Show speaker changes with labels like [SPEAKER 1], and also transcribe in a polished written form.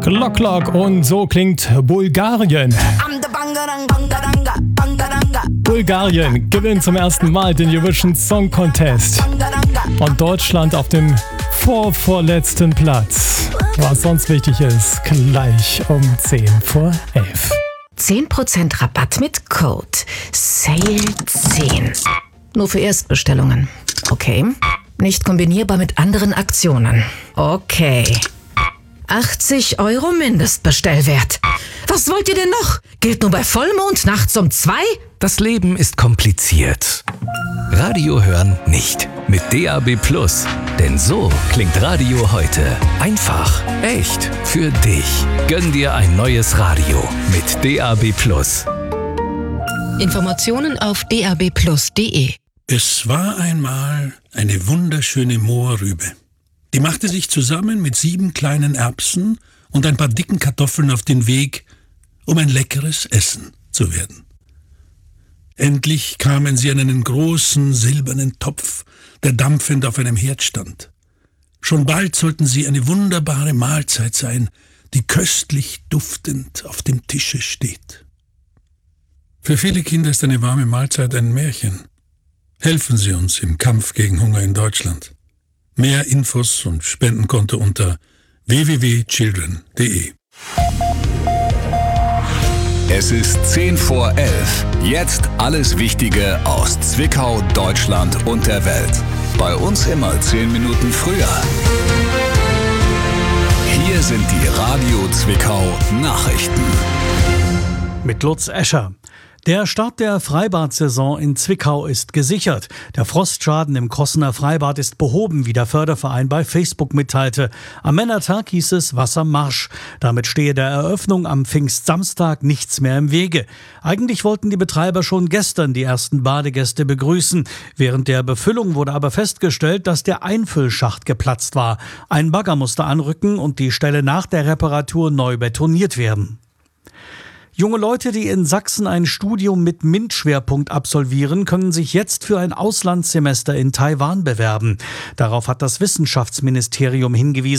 [SPEAKER 1] Glock Glock und so klingt Bulgarien. Bulgarien gewinnt zum ersten Mal den Eurovision Song Contest und Deutschland auf dem vorletzten Platz. Was sonst wichtig ist, gleich um 10 vor 11.
[SPEAKER 2] 10% Rabatt mit Code SALE10. Nur für Erstbestellungen. Okay. Nicht kombinierbar mit anderen Aktionen. Okay. 80 € Mindestbestellwert. Was wollt ihr denn noch? Gilt nur bei Vollmond nachts um 2?
[SPEAKER 3] Das Leben ist kompliziert. Radio hören nicht. Mit DAB+. Denn so klingt Radio heute. Einfach, echt, für dich. Gönn dir ein neues Radio mit DAB+.
[SPEAKER 4] Informationen auf dabplus.de.
[SPEAKER 5] Es war einmal eine wunderschöne Mohrrübe. Die machte sich zusammen mit 7 kleinen Erbsen und ein paar dicken Kartoffeln auf den Weg, um ein leckeres Essen zu werden. Endlich kamen sie an einen großen silbernen Topf, der dampfend auf einem Herd stand. Schon bald sollten sie eine wunderbare Mahlzeit sein, die köstlich duftend auf dem Tische steht. Für viele Kinder ist eine warme Mahlzeit ein Märchen. Helfen Sie uns im Kampf gegen Hunger in Deutschland. Mehr Infos und Spendenkonto unter www.children.de.
[SPEAKER 3] Es ist 10 vor 11. Jetzt alles Wichtige aus Zwickau, Deutschland und der Welt. Bei uns immer 10 Minuten früher. Hier sind die Radio Zwickau Nachrichten.
[SPEAKER 6] Mit Lutz Escher. Der Start der Freibad-Saison in Zwickau ist gesichert. Der Frostschaden im Crossener Freibad ist behoben, wie der Förderverein bei Facebook mitteilte. Am Männertag hieß es Wassermarsch. Damit stehe der Eröffnung am Pfingstsamstag nichts mehr im Wege. Eigentlich wollten die Betreiber schon gestern die ersten Badegäste begrüßen. Während der Befüllung wurde aber festgestellt, dass der Einfüllschacht geplatzt war. Ein Bagger musste anrücken und die Stelle nach der Reparatur neu betoniert werden. Junge Leute, die in Sachsen ein Studium mit MINT-Schwerpunkt absolvieren, können sich jetzt für ein Auslandssemester in Taiwan bewerben. Darauf hat das Wissenschaftsministerium hingewiesen.